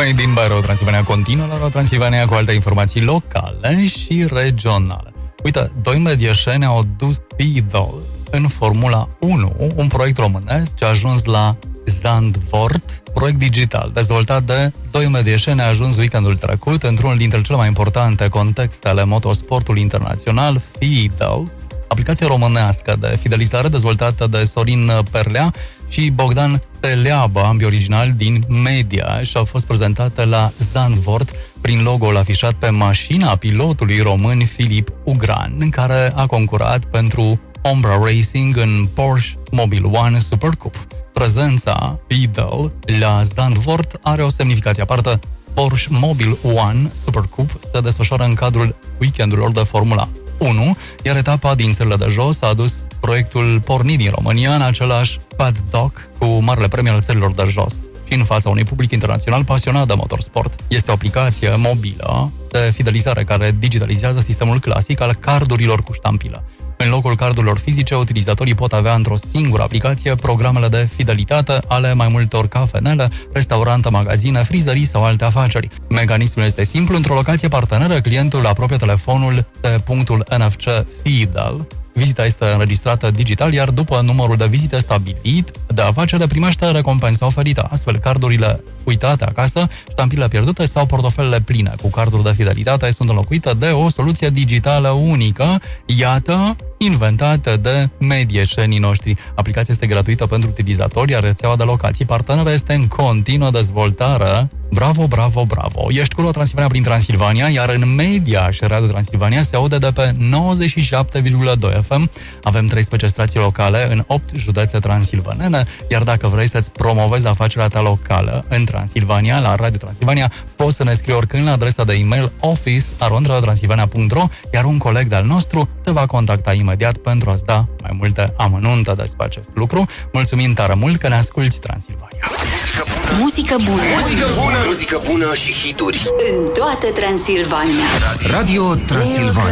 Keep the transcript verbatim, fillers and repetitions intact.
Made in by Radio Transilvania continuă la Radio Transilvania cu alte informații locale și regionale. Uite, doi medieșeni au dus Speedball în Formula unu, un proiect românesc ce a ajuns la Zandvoort, proiect digital dezvoltat de doi medieșeni, a ajuns weekendul trecut într-unul dintre cele mai importante contexte ale motorsportului internațional, Fidel, aplicație românească de fidelizare dezvoltată de Sorin Perlea și Bogdan Teleabă, ambii originali din media, și au fost prezentate la Zandvoort prin logo-ul afișat pe mașina pilotului român Filip Ugran, în care a concurat pentru Ombra Racing în Porsche Mobil One Super Cup. Prezența Fidel la Zandvoort are o semnificație aparte. Porsche Mobil One Super Cup se desfășoară în cadrul weekendurilor de Formula unu, iar etapa din țările de jos a adus proiectul pornit din România în același paddock cu Marele Premiu al țărilor de jos și în fața unui public internațional pasionat de motorsport. Este o aplicație mobilă de fidelizare care digitalizează sistemul clasic al cardurilor cu ștampilă. În locul cardurilor fizice, utilizatorii pot avea într-o singură aplicație programele de fidelitate ale mai multor cafenele, restaurante, magazine, frizării sau alte afaceri. Mecanismul este simplu. Într-o locație parteneră, clientul apropie telefonul de punctul N F C Fidel. Vizita este înregistrată digital, iar după numărul de vizite stabilit de afacere primește recompensa oferită. Astfel, cardurile uitate acasă, ștampile pierdute sau portofelele pline cu carduri de fidelitate sunt înlocuite de o soluție digitală unică, iată, inventată de medieșenii noștri. Aplicația este gratuită pentru utilizatori, iar rețeaua de locații parteneră este în continuă dezvoltare. Bravo, bravo, bravo! Ești cu Radio Transilvania prin Transilvania, iar în media și Radio Transilvania se aude de pe nouăzeci și șapte virgulă doi F M. Avem treisprezece stații locale în opt județe transilvanene, iar dacă vrei să-ți promovezi afacerea ta locală în Transilvania, la Radio Transilvania, poți să ne scrii oricând la adresa de e-mail office arond radio transilvania punct ro, iar un coleg de-al nostru te va contacta imediat pentru a-ți da mai multe amănunte despre acest lucru. Mulțumim tare mult că ne asculti, Transilvania! Muzică bună! Muzică bună! Muzică bună! Muzică bună și hituri! În toată Transilvania! Radio Transilvania!